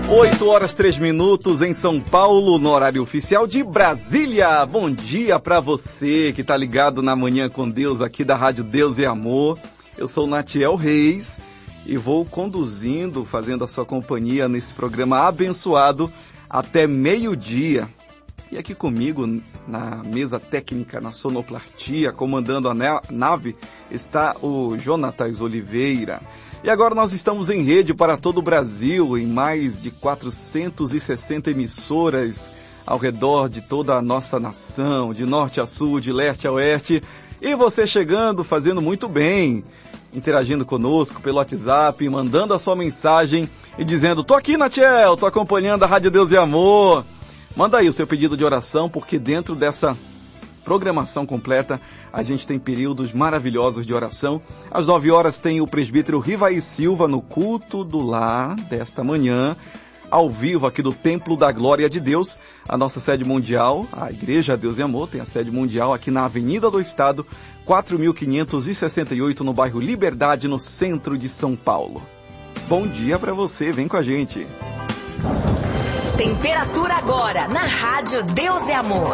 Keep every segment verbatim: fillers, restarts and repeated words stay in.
oito horas, três minutos em São Paulo, no horário oficial de Brasília. Bom dia para você que tá ligado na Manhã com Deus aqui da Rádio Deus e Amor. Eu sou Natiel Reis e vou conduzindo, fazendo a sua companhia nesse programa abençoado até meio-dia. E aqui comigo, na mesa técnica, na sonoplastia, comandando a nave, está o Jonatas Oliveira. E agora nós estamos em rede para todo o Brasil, em mais de quatrocentas e sessenta emissoras ao redor de toda a nossa nação, de norte a sul, de leste a oeste. E você chegando, fazendo muito bem, interagindo conosco pelo WhatsApp, mandando a sua mensagem e dizendo: tô aqui, Natiel, tô acompanhando a Rádio Deus e Amor. Manda aí o seu pedido de oração, porque dentro dessa programação completa, a gente tem períodos maravilhosos de oração. Às nove horas tem o presbítero Rivaí Silva no culto do lar desta manhã, ao vivo aqui do Templo da Glória de Deus, a nossa sede mundial, a Igreja Deus e Amor, tem a sede mundial aqui na Avenida do Estado, quatro mil quinhentos e sessenta e oito, no bairro Liberdade, no centro de São Paulo. Bom dia para você, vem com a gente. Temperatura agora, na Rádio Deus e Amor.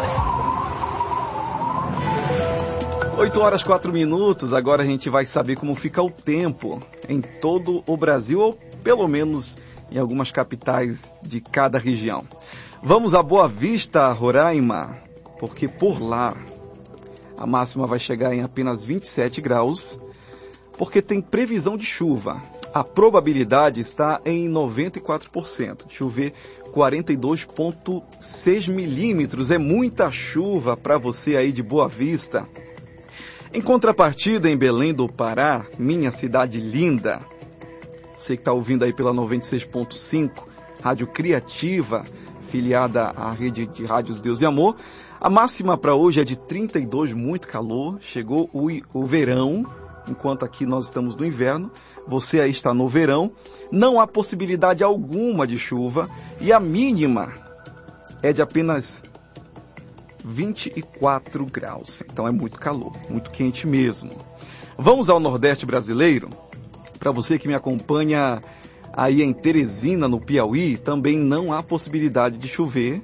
oito horas, quatro minutos, agora a gente vai saber como fica o tempo em todo o Brasil, ou pelo menos em algumas capitais de cada região. Vamos a Boa Vista, Roraima, porque por lá a máxima vai chegar em apenas vinte e sete graus, porque tem previsão de chuva. A probabilidade está em noventa e quatro por cento de chover quarenta e dois vírgula seis milímetros. É muita chuva para você aí de Boa Vista. Em contrapartida, em Belém do Pará, minha cidade linda, você que está ouvindo aí pela noventa e seis ponto cinco, Rádio Criativa, filiada à rede de rádios Deus e Amor, a máxima para hoje é de trinta e dois, muito calor, chegou o, o verão, enquanto aqui nós estamos no inverno, você aí está no verão, não há possibilidade alguma de chuva e a mínima é de apenas vinte e quatro graus, então é muito calor, muito quente mesmo. Vamos ao Nordeste brasileiro. Para você que me acompanha aí em Teresina, no Piauí, também não há possibilidade de chover.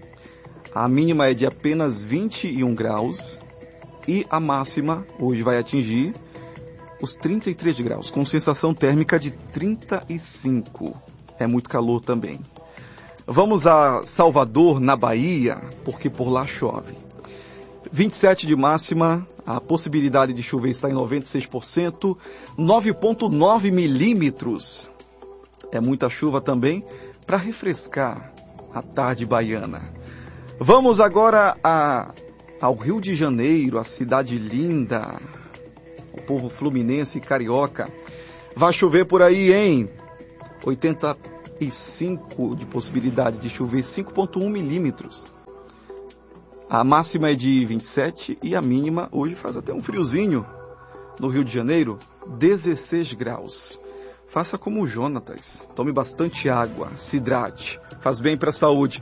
A mínima é de apenas vinte e um graus e a máxima hoje vai atingir os trinta e três graus, com sensação térmica de trinta e cinco. É muito calor também. Vamos a Salvador, na Bahia, porque por lá chove. vinte e sete de máxima, a possibilidade de chover está em noventa e seis por cento, nove vírgula nove milímetros. É muita chuva também para refrescar a tarde baiana. Vamos agora a, ao Rio de Janeiro, a cidade linda, o povo fluminense e carioca. Vai chover por aí, hein? oitenta e cinco de possibilidade de chover, cinco vírgula um milímetros. A máxima é de vinte e sete e a mínima hoje faz até um friozinho. No Rio de Janeiro, dezesseis graus. Faça como o Jonatas, tome bastante água, se hidrate, faz bem para a saúde.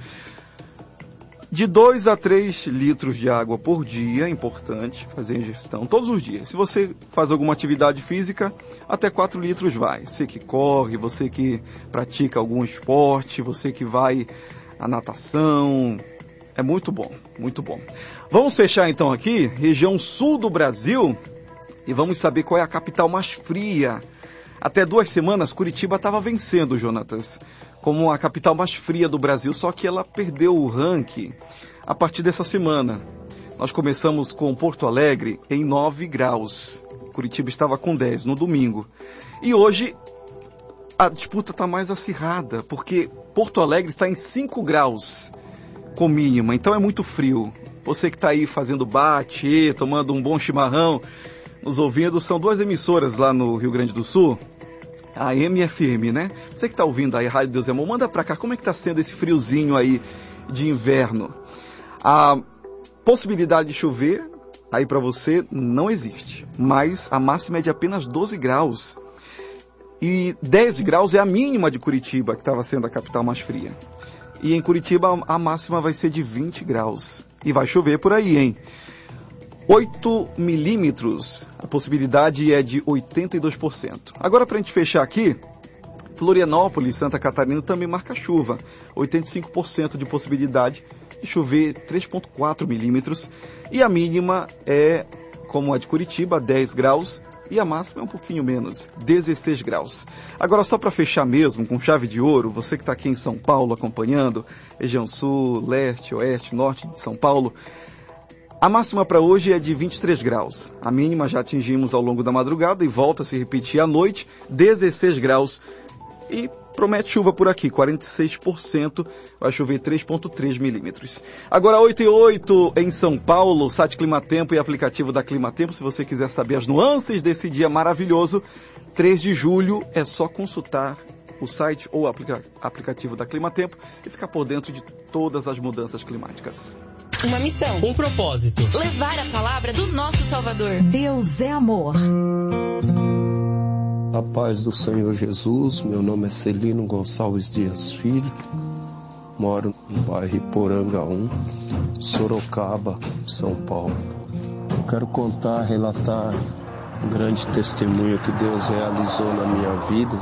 De dois a três litros de água por dia, é importante fazer ingestão todos os dias. Se você faz alguma atividade física, até quatro litros vai. Você que corre, você que pratica algum esporte, você que vai à natação, é muito bom, muito bom. Vamos fechar então aqui, região sul do Brasil, e vamos saber qual é a capital mais fria. Até duas semanas, Curitiba estava vencendo, Jonatas, como a capital mais fria do Brasil, só que ela perdeu o ranking a partir dessa semana. Nós começamos com Porto Alegre em nove graus. Curitiba estava com dez no domingo. E hoje a disputa está mais acirrada, porque Porto Alegre está em cinco graus com mínima, então é muito frio. Você que está aí fazendo bate, tomando um bom chimarrão, nos ouvindo, são duas emissoras lá no Rio Grande do Sul, a M F M, né? Você que está ouvindo aí a Rádio Deus e Amor, manda para cá, como é que está sendo esse friozinho aí de inverno? A possibilidade de chover aí para você não existe, mas a máxima é de apenas doze graus. E dez graus é a mínima de Curitiba, que estava sendo a capital mais fria. E em Curitiba a máxima vai ser de vinte graus. E vai chover por aí, hein? oito milímetros, a possibilidade é de oitenta e dois por cento. Agora, para a gente fechar aqui, Florianópolis, Santa Catarina, também marca chuva, oitenta e cinco por cento de possibilidade de chover três vírgula quatro milímetros, e a mínima é, como a de Curitiba, dez graus, e a máxima é um pouquinho menos, dezesseis graus. Agora, só para fechar mesmo, com chave de ouro, você que está aqui em São Paulo acompanhando, região sul, leste, oeste, norte de São Paulo, a máxima para hoje é de vinte e três graus. A mínima já atingimos ao longo da madrugada e volta a se repetir à noite, dezesseis graus. E promete chuva por aqui, quarenta e seis por cento, vai chover três vírgula três milímetros. Agora oito e oito em São Paulo, site Climatempo e aplicativo da Climatempo. Se você quiser saber as nuances desse dia maravilhoso, três de julho, é só consultar o site ou o aplica- aplicativo da Climatempo e ficar por dentro de todas as mudanças climáticas. Uma missão. Um propósito. Levar a palavra do nosso Salvador. Deus é amor. A paz do Senhor Jesus, meu nome é Celino Gonçalves Dias Filho, moro no bairro Iporanga um, Sorocaba, São Paulo. Eu quero contar, relatar um grande testemunho que Deus realizou na minha vida,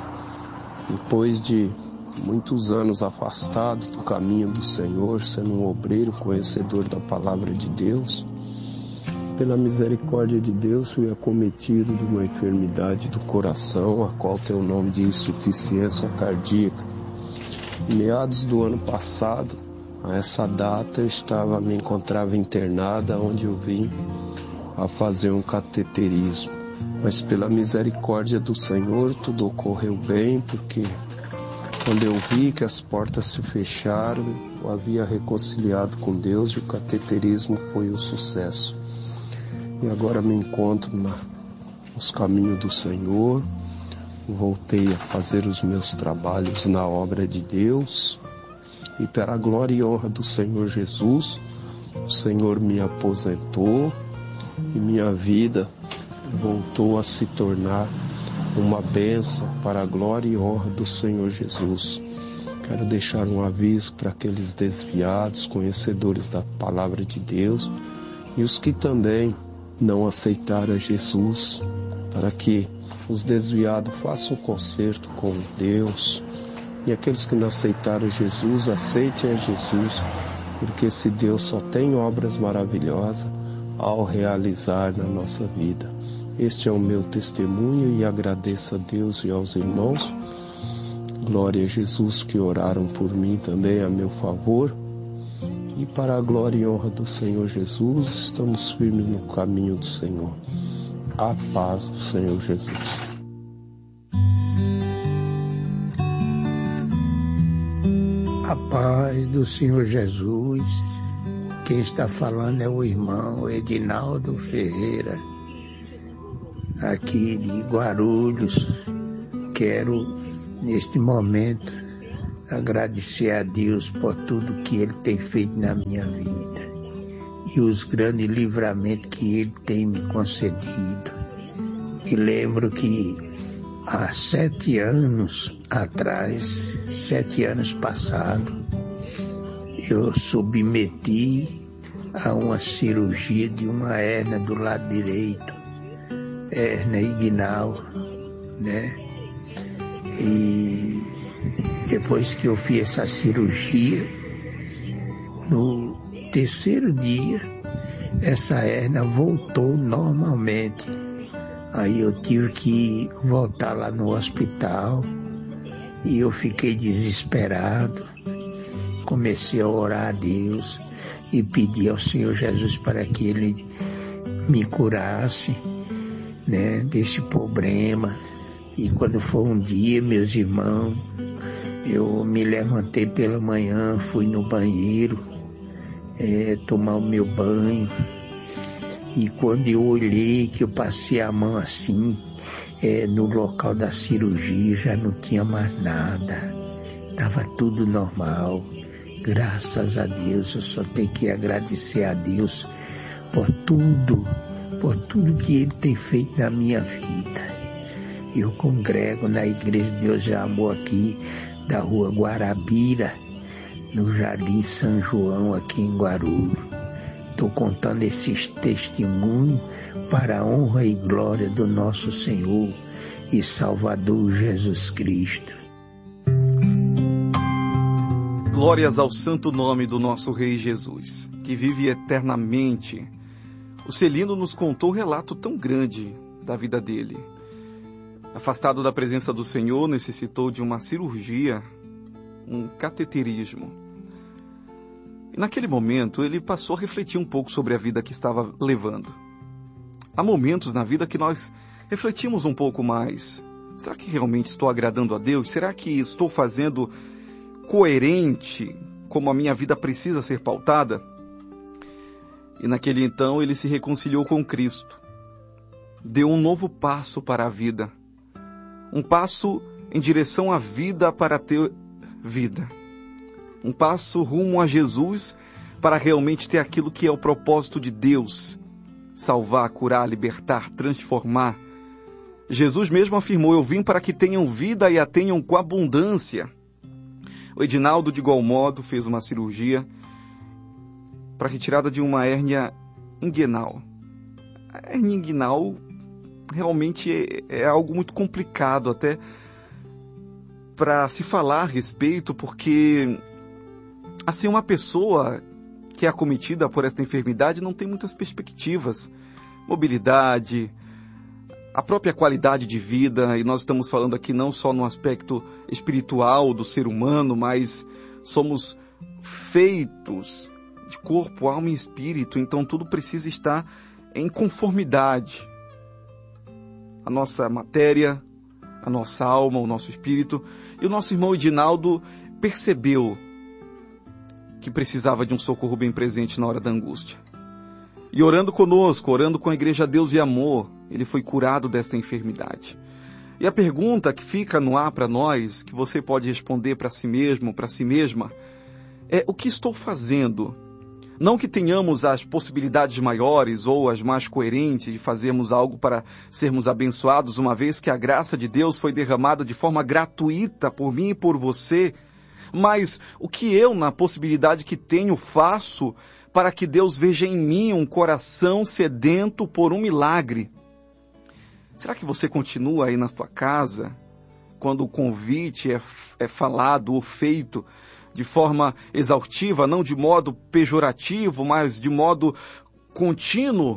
depois de muitos anos afastado do caminho do Senhor, sendo um obreiro conhecedor da palavra de Deus. Pela misericórdia de Deus, fui acometido de uma enfermidade do coração, a qual tem o nome de insuficiência cardíaca. Em meados do ano passado, a essa data, eu estava, me encontrava internada, onde eu vim a fazer um cateterismo. Mas pela misericórdia do Senhor, tudo ocorreu bem, porque quando eu vi que as portas se fecharam, eu havia reconciliado com Deus e o cateterismo foi um sucesso. E agora me encontro na, nos caminhos do Senhor, voltei a fazer os meus trabalhos na obra de Deus, e para a glória e honra do Senhor Jesus, o Senhor me aposentou e minha vida voltou a se tornar uma bênção para a glória e honra do Senhor Jesus. Quero deixar um aviso para aqueles desviados, conhecedores da palavra de Deus, e os que também não aceitaram Jesus, para que os desviados façam um concerto com Deus, e aqueles que não aceitaram Jesus, aceitem a Jesus, porque esse Deus só tem obras maravilhosas ao realizar na nossa vida. Este é o meu testemunho e agradeço a Deus e aos irmãos. Glória a Jesus que oraram por mim também a meu favor. E para a glória e honra do Senhor Jesus, estamos firmes no caminho do Senhor. A paz do Senhor Jesus. A paz do Senhor Jesus. Quem está falando é o irmão Edinaldo Ferreira, aqui de Guarulhos. Quero, neste momento, agradecer a Deus por tudo que Ele tem feito na minha vida e os grandes livramentos que Ele tem me concedido. E lembro que há sete anos atrás, sete anos passados, eu submeti a uma cirurgia de uma hérnia do lado direito, hérnia inguinal, né? E depois que eu fiz essa cirurgia, no terceiro dia, essa hérnia voltou normalmente. Aí eu tive que voltar lá no hospital e eu fiquei desesperado. Comecei a orar a Deus e pedir ao Senhor Jesus para que Ele me curasse, né, desse problema. E quando foi um dia, meus irmãos, eu me levantei pela manhã, fui no banheiro, é, tomar o meu banho. E quando eu olhei, que eu passei a mão assim, é, no local da cirurgia, já não tinha mais nada. Estava tudo normal. Graças a Deus, eu só tenho que agradecer a Deus por tudo, por tudo que Ele tem feito na minha vida. Eu congrego na Igreja de Deus é Amor aqui, da rua Guarabira, no Jardim São João, aqui em Guarulhos. Estou contando esses testemunhos para a honra e glória do nosso Senhor e Salvador Jesus Cristo. Glórias ao santo nome do nosso Rei Jesus, que vive eternamente. O Celino nos contou um relato tão grande da vida dele. Afastado da presença do Senhor, necessitou de uma cirurgia, um cateterismo. E naquele momento, ele passou a refletir um pouco sobre a vida que estava levando. Há momentos na vida que nós refletimos um pouco mais. Será que realmente estou agradando a Deus? Será que estou fazendo coerente como a minha vida precisa ser pautada? E naquele então ele se reconciliou com Cristo. Deu um novo passo para a vida. Um passo em direção à vida para ter vida. Um passo rumo a Jesus para realmente ter aquilo que é o propósito de Deus. Salvar, curar, libertar, transformar. Jesus mesmo afirmou: eu vim para que tenham vida e a tenham com abundância. O Edinaldo, de igual modo, fez uma cirurgia para a retirada de uma hérnia inguinal. A hérnia inguinal realmente é, é algo muito complicado até para se falar a respeito, porque assim, uma pessoa que é acometida por esta enfermidade não tem muitas perspectivas, mobilidade, a própria qualidade de vida, e nós estamos falando aqui não só no aspecto espiritual do ser humano, mas somos feitos de corpo, alma e espírito, então tudo precisa estar em conformidade. A nossa matéria, a nossa alma, o nosso espírito. E o nosso irmão Edinaldo percebeu que precisava de um socorro bem presente na hora da angústia. E orando conosco, orando com a Igreja Deus e Amor, ele foi curado desta enfermidade. E a pergunta que fica no ar para nós, que você pode responder para si mesmo, para si mesma, é: o que estou fazendo? Não que tenhamos as possibilidades maiores ou as mais coerentes de fazermos algo para sermos abençoados, uma vez que a graça de Deus foi derramada de forma gratuita por mim e por você, mas o que eu, na possibilidade que tenho, faço para que Deus veja em mim um coração sedento por um milagre? Será que você continua aí na sua casa, quando o convite é, é falado ou feito de forma exaustiva, não de modo pejorativo, mas de modo contínuo?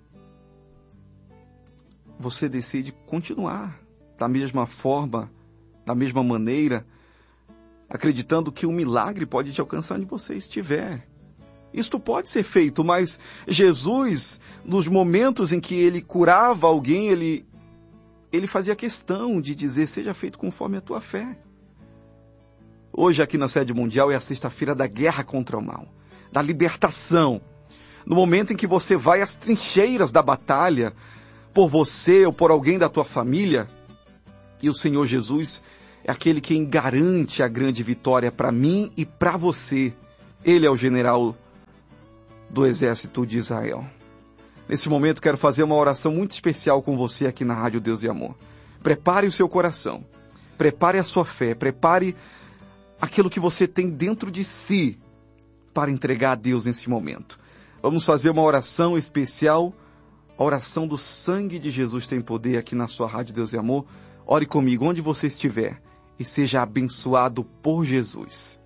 Você decide continuar da mesma forma, da mesma maneira, acreditando que o milagre pode te alcançar onde você estiver. Isto pode ser feito, mas Jesus, nos momentos em que ele curava alguém, ele, ele fazia questão de dizer: seja feito conforme a tua fé. Hoje, aqui na Sede Mundial, é a sexta-feira da guerra contra o mal, da libertação. No momento em que você vai às trincheiras da batalha, por você ou por alguém da tua família, e o Senhor Jesus é aquele quem garante a grande vitória para mim e para você. Ele é o general do exército de Israel. Nesse momento, quero fazer uma oração muito especial com você aqui na Rádio Deus e Amor. Prepare o seu coração, prepare a sua fé, prepare aquilo que você tem dentro de si para entregar a Deus nesse momento. Vamos fazer uma oração especial, a oração do sangue de Jesus tem poder aqui na sua Rádio Deus e Amor. Ore comigo onde você estiver e seja abençoado por Jesus.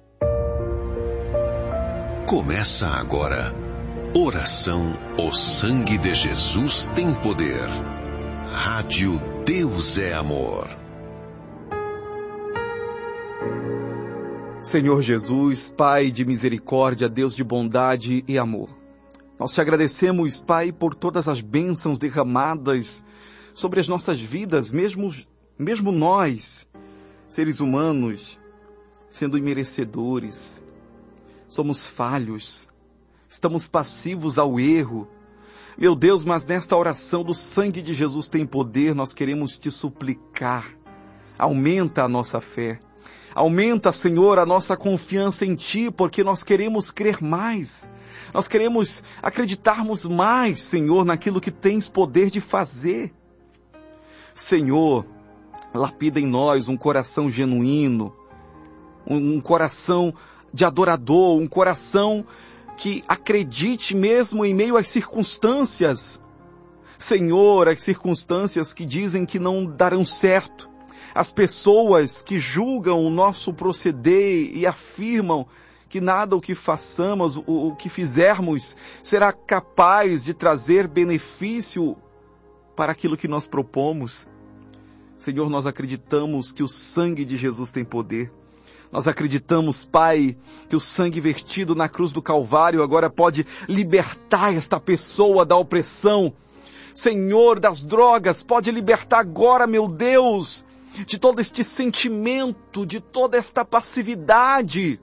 Começa agora. Oração O Sangue de Jesus Tem Poder. Rádio Deus é Amor. Senhor Jesus, Pai de misericórdia, Deus de bondade e amor, nós te agradecemos, Pai, por todas as bênçãos derramadas sobre as nossas vidas, mesmo, mesmo nós, seres humanos, sendo imerecedores, somos falhos, estamos passivos ao erro. Meu Deus, mas nesta oração do sangue de Jesus tem poder, nós queremos te suplicar, aumenta a nossa fé. Aumenta, Senhor, a nossa confiança em Ti, porque nós queremos crer mais. Nós queremos acreditarmos mais, Senhor, naquilo que tens poder de fazer. Senhor, lapida em nós um coração genuíno, um coração de adorador, um coração que acredite mesmo em meio às circunstâncias. Senhor, as circunstâncias que dizem que não darão certo, as pessoas que julgam o nosso proceder e afirmam que nada o que façamos, o, o que fizermos, será capaz de trazer benefício para aquilo que nós propomos. Senhor, nós acreditamos que o sangue de Jesus tem poder. Nós acreditamos, Pai, que o sangue vertido na cruz do Calvário agora pode libertar esta pessoa da opressão. Senhor, das drogas, pode libertar agora, meu Deus, de todo este sentimento, de toda esta passividade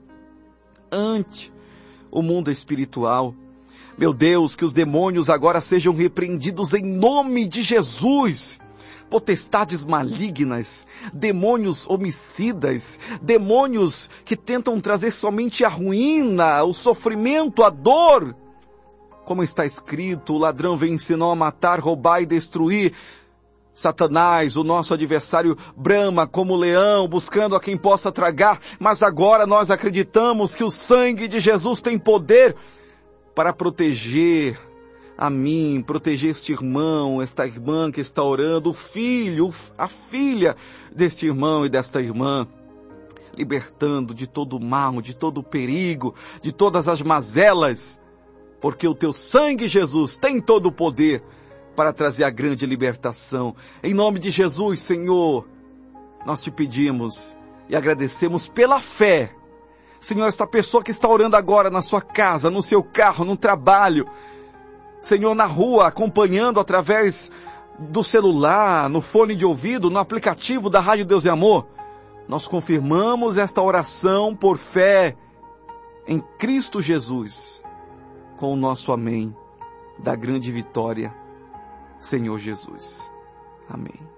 ante o mundo espiritual. Meu Deus, que os demônios agora sejam repreendidos em nome de Jesus. Potestades malignas, demônios homicidas, demônios que tentam trazer somente a ruína, o sofrimento, a dor. Como está escrito, o ladrão vem senão a matar, roubar e destruir. Satanás, o nosso adversário, brama como leão, buscando a quem possa tragar, mas agora nós acreditamos que o sangue de Jesus tem poder para proteger a mim, proteger este irmão, esta irmã que está orando, o filho, a filha deste irmão e desta irmã, libertando de todo o mal, de todo o perigo, de todas as mazelas, porque o teu sangue, Jesus, tem todo o poder para trazer a grande libertação. Em nome de Jesus, Senhor, nós te pedimos e agradecemos pela fé. Senhor, esta pessoa que está orando agora na sua casa, no seu carro, no trabalho, Senhor, na rua, acompanhando através do celular, no fone de ouvido, no aplicativo da Rádio Deus é Amor, nós confirmamos esta oração por fé em Cristo Jesus, com o nosso amém da grande vitória, Senhor Jesus. Amém.